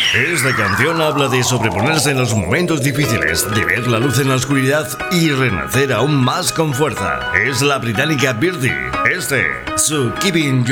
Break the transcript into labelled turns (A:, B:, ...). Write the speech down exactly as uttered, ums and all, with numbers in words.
A: Esta canción habla de sobreponerse en los momentos difíciles, de ver la luz en la oscuridad y renacer aún más con fuerza. Es la británica Birdie. Este, su Keeping